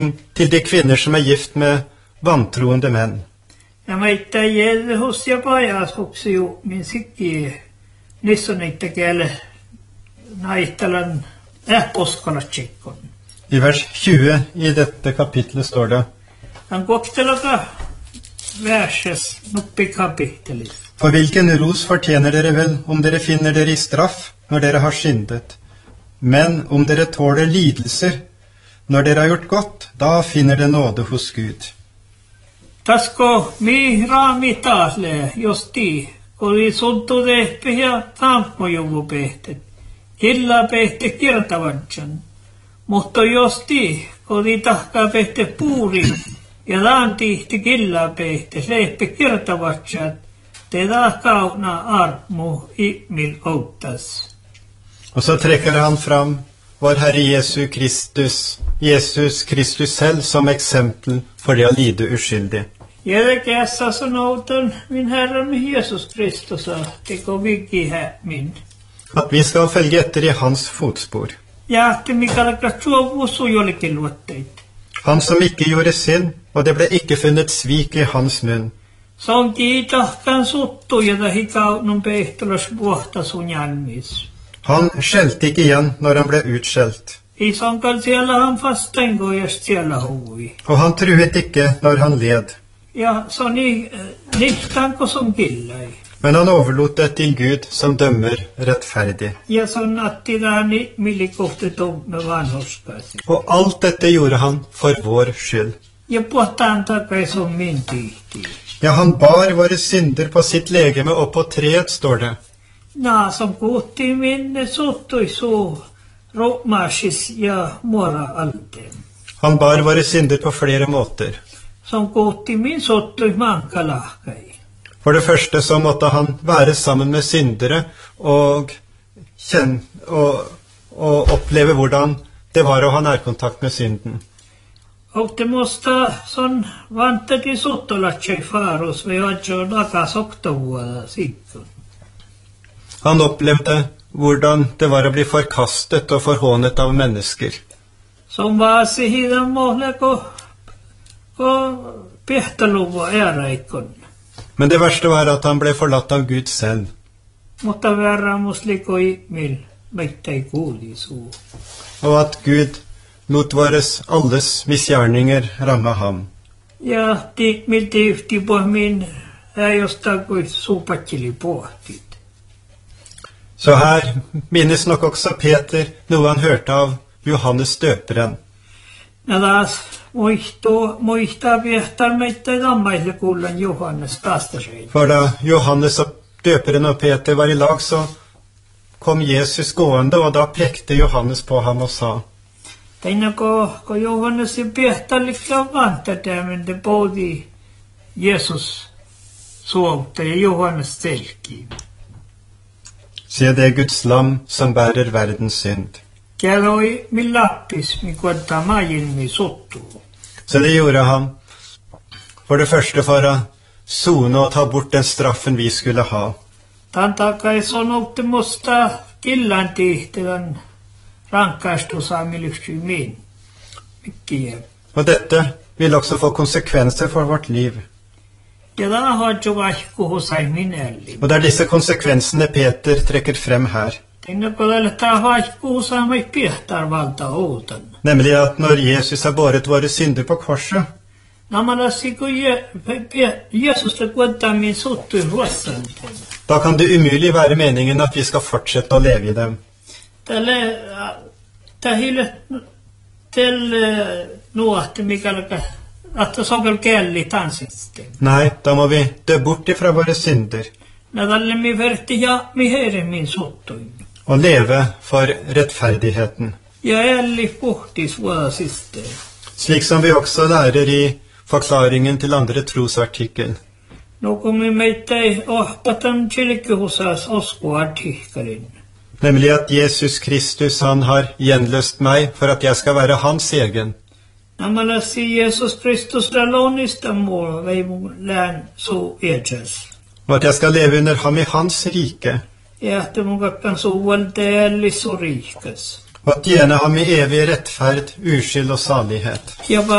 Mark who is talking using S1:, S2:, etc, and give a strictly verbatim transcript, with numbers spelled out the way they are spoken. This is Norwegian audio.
S1: til de kvinner som er gift med vantroende menn.
S2: Ja meitä jälle hossia pajas hopsi ju min sikki nissoneitta kiele naitalan ähposkalatsikon.
S1: I vers tjue i dette kapitlet står det:
S2: Han koktelaka verses nuppi kapittelis.
S1: For hvilken ros fortjener dere vel om dere finner dere i straff når dere har syndet? Men om dere tåler lidelser når dere har gjort godt, da finner dere nåde hos Gud.
S2: Tasko mi raami taasle, jos ti, kodi suntu tehpiä tampmojuvupehtet, hilla pehte kirtavatsan. Mutta jos ti, kodi tahkaa pehte puuri, ja taan tihti killa pehte, lehpe kirtavatsat, te tahkauna armu imil outtas.
S1: Og så trekker han fram vår Herre Jesu Kristus, Jesus Kristus selv som eksempel for det å lide uskyldig.
S2: Jälkeässä sanotaan min Herran Jesus Kristus, teko viggi här min.
S1: At vi skal følge etter i hans fotspor.
S2: Ja, te mikala kratsuovu sujollekin luotteit.
S1: Han som ikke gjorde synd, og det ble ikke funnet svik i hans munn.
S2: Son kiitahkan suttu, jota hikaunun pehtolas vuohta sun jannis.
S1: Han skjelte ikke igjen når han ble utskjelt.
S2: I sankal siellä han fastengo ja siellä hui.
S1: Og han truet ikke når han led.
S2: Ja, så ni nihtanko som killai.
S1: Men han overlot det til Gud som dømmer rettferdig.
S2: Ja, sånn at de der ni millikohtet om med vanhorskasi.
S1: Og alt dette gjorde han for vår skyld.
S2: Ja, puhutaan takai som min tihti.
S1: Ja, han bar våre synder på sitt legeme opp på treet, står det.
S2: Na, som kuutti minne suttui suu romasis ja muora alteen.
S1: Han bar våre synder på flere måter.
S2: Som kuutti min suttui mankalahkai.
S1: For det første så måtte han være sammen med syndere og, kjenne, og, og oppleve hvordan det var å ha nærkontakt med synden.
S2: Og det måste sånn vante til suttolatsei faros ved adjo nakas oktovuoda sitten.
S1: Han opplevde hvordan det var å bli forkastet og forhånet av mennesker.
S2: Som vasi hidan mohle ko, ko pehtaluvua äräikon.
S1: Men det verste var at han ble forlatt av Gud selv.
S2: Mutta verran musliko imil meitä ei kuuli suu.
S1: Og at Gud lot våres alles misgjerninger ramme ham.
S2: Ja ti milti yhti pohmin äijostaan kuin suupatsili pohtit.
S1: Så her minnes nok også Peter noe han hørte av Johannes døperen.
S2: Ja taas muistuu, muistaa piehtar meitä gammaille kuullan Johannes taastaseen.
S1: For da Johannes og døperen og Peter var i lag, så kom Jesus gående, og da pekte Johannes på ham og sa:
S2: Teina ko, ko Johannes i piehtarlikla vanta tämän, det både Jesus suovta ja Johannes selki.
S1: Se, det er Guds lam som bærer verdens synd.
S2: Käloi min lappis, mi kuottaa majin mi sottuu.
S1: Så det gjorde han for det første for å sone og ta bort den straffen vi skulle ha.
S2: Tämän takai sanoutte musta killan tihtelän rankaistusaamilyksyy min. Mikkiä.
S1: Og dette vil også få konsekvenser for vårt liv.
S2: Ja tämä hoidju vaihku hosai minelli.
S1: Og det er disse konsekvensene Peter trekker frem her.
S2: Teina ko tällä tää vaihku hosaamai piehtar valta outan.
S1: Nemlig at når Jesus har båret våre synder på korset,
S2: Namalasi ko Jesus le kuottaa min suttui ruossan.
S1: da kan det umulig være meningen at vi skal fortsette å leve i dem.
S2: Tälle tähille tel nuohti mikalka että sokal kelli tanssiste.
S1: Nei, da må vi dø bort ifra våre synder
S2: Na tälle mi verti ja mi heire min suttui.
S1: og leve for rettferdigheten.
S2: Ja elli puhtis vuosiste.
S1: Slik som vi også lærer i forklaringen til andre trosartikkel.
S2: No kun mi meitä ei ohpatan kirkehusas oskuartikkelin.
S1: Nemlig at Jesus Kristus, han har gjenløst meg for at jeg skal være hans egen.
S2: Namalasi Jesus Kristus lalonista muu veimun lään suu edes.
S1: Og at jeg skal leve under ham i hans rike.
S2: Ja että mun kakkan suu valteellis riikas.
S1: og tjene ham i evig rettferd, uskyld og salighet.
S2: Jag bara